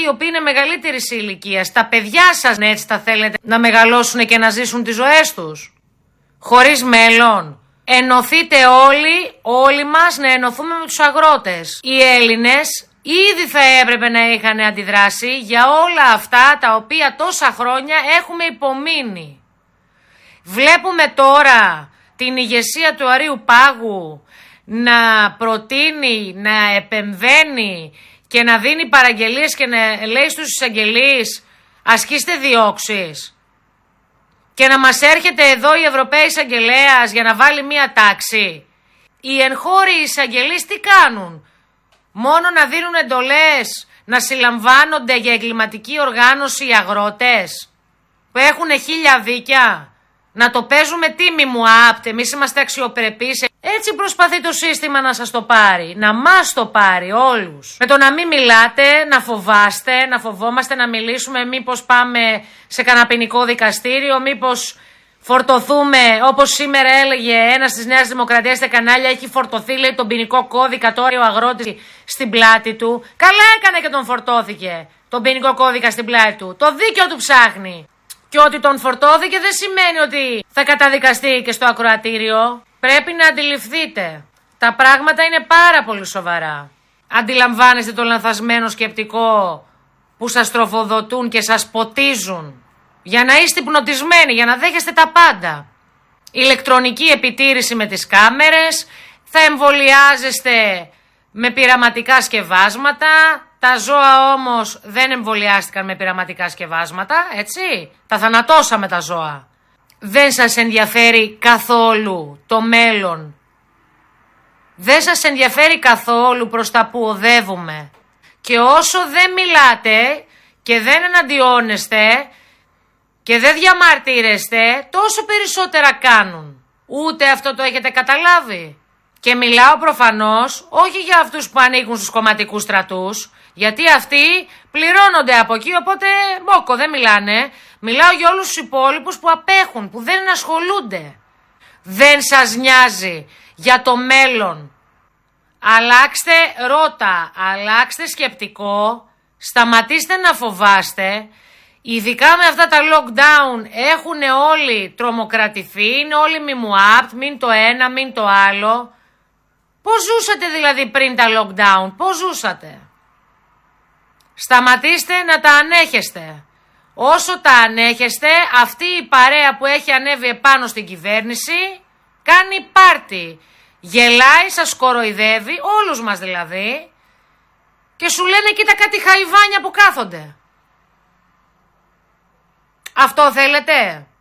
οι οποίοι είναι μεγαλύτερης ηλικίας, τα παιδιά σας έτσι θα θέλετε να μεγαλώσουν και να ζήσουν τις ζωές τους? Χωρίς μέλλον. Ενωθείτε όλοι μας να ενωθούμε με τους αγρότες. Οι Έλληνες ήδη θα έπρεπε να είχαν αντιδράσει για όλα αυτά τα οποία τόσα χρόνια έχουμε υπομείνει. Βλέπουμε τώρα την ηγεσία του Αρείου Πάγου να προτείνει, να επεμβαίνει και να δίνει παραγγελίες και να λέει στους εισαγγελείς ασκήστε διώξεις. Και να μας έρχεται εδώ η Ευρωπαίος Εισαγγελέας για να βάλει μία τάξη. Οι εγχώροι εισαγγελείς τι κάνουν? Μόνο να δίνουν εντολές, να συλλαμβάνονται για εγκληματική οργάνωση οι αγρότες που έχουν 1000 δίκια? Να το παίζουμε τίμη μου άπτε, εμείς είμαστε αξιοπρεπείς. Έτσι προσπαθεί το σύστημα να σας το πάρει, να μας το πάρει όλους. Με το να μην μιλάτε, να φοβάστε, να φοβόμαστε να μιλήσουμε, μήπως πάμε σε κανένα ποινικό δικαστήριο, μήπως φορτωθούμε, όπως σήμερα έλεγε ένας της Νέας Δημοκρατίας στα κανάλια, έχει φορτωθεί λέει τον ποινικό κώδικα τώρα ο αγρότης στην πλάτη του. Καλά έκανε και τον φορτώθηκε τον ποινικό κώδικα στην πλάτη του. Το δίκαιο του ψάχνει. Και ότι τον φορτώθηκε δεν σημαίνει ότι θα καταδικαστεί και στο ακροατήριο. Πρέπει να αντιληφθείτε. Τα πράγματα είναι πάρα πολύ σοβαρά. Αντιλαμβάνεστε το λανθασμένο σκεπτικό που σας τροφοδοτούν και σας ποτίζουν για να είστε υπνοτισμένοι, για να δέχεστε τα πάντα. Ηλεκτρονική επιτήρηση με τις κάμερες, θα εμβολιάζεστε με πειραματικά σκευάσματα. Τα ζώα όμως δεν εμβολιάστηκαν με πειραματικά σκευάσματα, έτσι. Τα θανατώσαμε τα ζώα. Δεν σας ενδιαφέρει καθόλου το μέλλον. Δεν σας ενδιαφέρει καθόλου προς τα που οδεύουμε. Και όσο δεν μιλάτε και δεν εναντιώνεστε και δεν διαμαρτύρεστε, τόσο περισσότερα κάνουν. Ούτε αυτό το έχετε καταλάβει. Και μιλάω προφανώς όχι για αυτούς που ανήκουν στους κομματικούς στρατούς, γιατί αυτοί πληρώνονται από εκεί, οπότε μόκο δεν μιλάνε. Μιλάω για όλους τους υπόλοιπους που απέχουν, που δεν ασχολούνται. Δεν σας νοιάζει για το μέλλον. Αλλάξτε ρότα, αλλάξτε σκεπτικό, σταματήστε να φοβάστε. Ειδικά με αυτά τα lockdown έχουν όλοι τρομοκρατηθεί, είναι όλοι μη μου απτ, μην το ένα, μην το άλλο. Πώς ζούσατε δηλαδή πριν τα lockdown, πώς ζούσατε? Σταματήστε να τα ανέχεστε. Όσο τα ανέχεστε, αυτή η παρέα που έχει ανέβει επάνω στην κυβέρνηση κάνει πάρτι. Γελάει, σας κοροϊδεύει, όλους μας δηλαδή, και σου λένε κοίτα κάτι χαϊβάνια που κάθονται. Αυτό θέλετε?